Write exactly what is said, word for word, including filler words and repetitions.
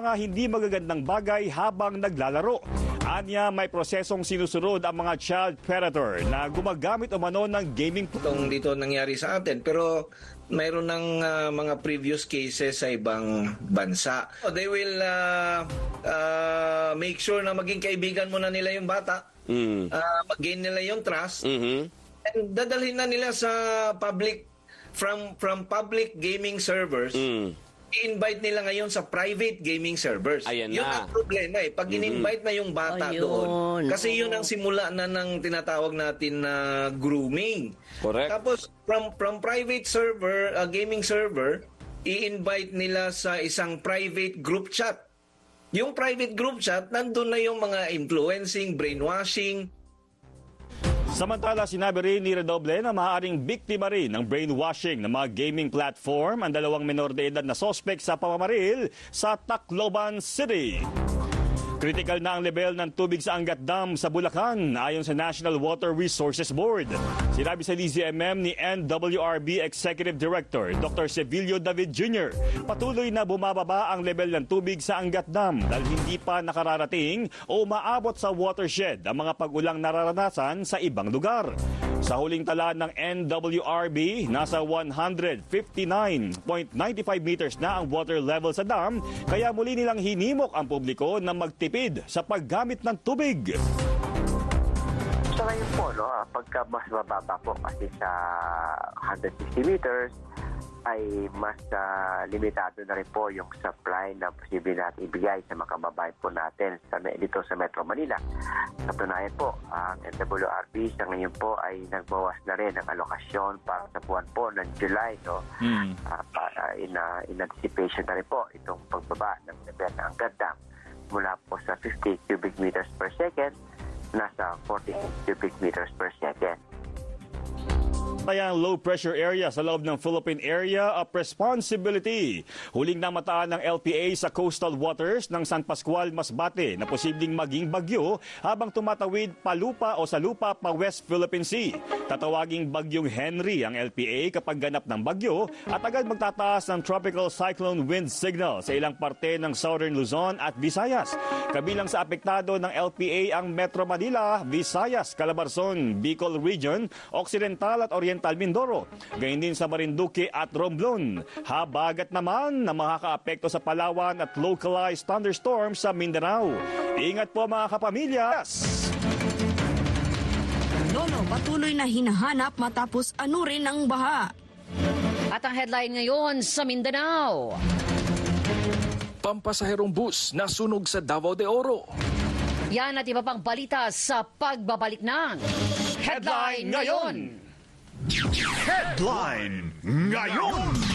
mga hindi magagandang bagay habang naglalaro. Anya, may prosesong sinusunod ang mga child predator na gumagamit umano ng gaming. Itong dito nangyari sa atin, pero mayroon ng uh, mga previous cases sa ibang bansa. They will uh, uh, make sure na maging kaibigan muna nila yung bata, mm. uh, mag-gain nila yung trust, mm-hmm. and dadalhin na nila sa public, from from public gaming servers, mm. i-invite nila ngayon sa private gaming servers. Ayan yun na. ang problema eh. Pag in-invite mm-hmm. na yung bata Ayun. doon. Kasi yun ang simula na ng tinatawag natin na grooming. Correct. Tapos from from private server, uh, gaming server, i-invite nila sa isang private group chat. Yung private group chat, nandun na yung mga influencing, brainwashing. Samantala, sinabi rin ni Redoble na maaaring biktima rin ng brainwashing ng mga gaming platform ang dalawang menor de edad na sospek sa pamamaril sa Tacloban City. Critical na ang level ng tubig sa Angat Dam sa Bulacan ayon sa National Water Resources Board. Sinabi sa D Z M M ni N W R B Executive Director Doctor Sevilio David Junior patuloy na bumababa ang level ng tubig sa Angat Dam dahil hindi pa nakararating o maabot sa watershed ang mga pag-ulang nararanasan sa ibang lugar. Sa huling tala ng N W R B, nasa one hundred fifty-nine point nine five meters na ang water level sa dam, kaya muli nilang hinimok ang publiko na magtipid sa paggamit ng tubig. So ngayon po, no, pagka mas mababa po kasi sa one hundred sixty meters, ay mas uh, limitado na rin po yung supply na posible natin ibigay sa mga kababayan po natin sa, dito sa Metro Manila. Katunayan po, ang N W R B sa ngayon po ay nagbawas na rin ng alokasyon para sa buwan po ng July. No? Mm. Uh, para in, uh, in anticipation na rin po itong pagbaba ng level ng Angat Dam mula po sa fifty cubic meters per second nasa forty cubic meters per second. Kaya ang low pressure area sa loob ng Philippine Area of Responsibility. Huling namataan ng L P A sa coastal waters ng San Pascual, Masbate na posibleng maging bagyo habang tumatawid palupa o sa lupa pa West Philippine Sea. Tatawaging bagyong Henry ang L P A kapag ganap ng bagyo at agad magtataas ng tropical cyclone wind signal sa ilang parte ng Southern Luzon at Visayas. Kabilang sa apektado ng L P A ang Metro Manila, Visayas, Calabarzon, Bicol Region, Occidental at Oriental Mindoro, gayon din sa Marinduque at Romblon. Habagat naman na makakaapekto sa Palawan at localized thunderstorms sa Mindanao. Ingat po mga kapamilya! Lolo patuloy na hinahanap matapos anurin ng baha. At ang headline ngayon sa Mindanao. Pampasaherong bus na sunog sa Davao de Oro. Yan at iba pang balita sa pagbabalik ng Headline Ngayon! Headline Ngayon!